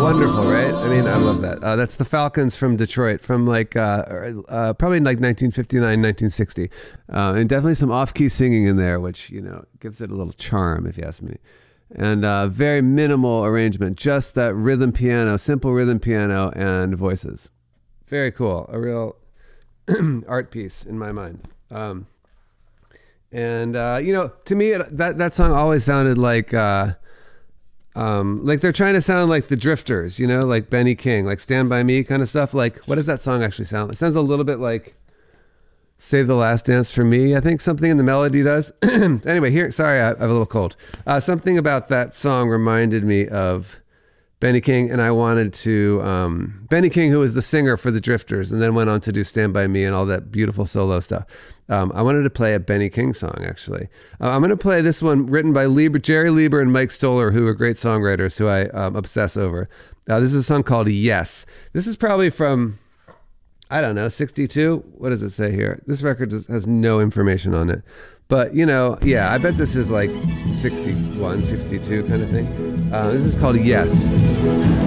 wonderful, right? I mean, I love that. That's the Falcons from Detroit, from like probably like 1959, 1960, and definitely some off-key singing in there, which gives it a little charm, if you ask me. And very minimal arrangement, just that rhythm piano, simple rhythm piano and voices. Very cool, a real art piece in my mind. To me, that song always sounded like they're trying to sound like the Drifters, like Benny King, like Stand By Me kind of stuff. Like, what does that song actually sound like? It sounds a little bit like Save the Last Dance for Me. I think something in the melody does. Anyway, sorry, I have a little cold. Something about that song reminded me of Benny King, and I wanted to, Benny King, who was the singer for the Drifters and then went on to do Stand By Me and all that beautiful solo stuff. I wanted to play a Benny King song, actually. I'm going to play this one written by Jerry Lieber and Mike Stoller, who are great songwriters who I obsess over. This is a song called Yes. This is probably from, I don't know, 62? What does it say here? This record has no information on it. But, I bet this is like 61, 62 kind of thing. This is called Yes.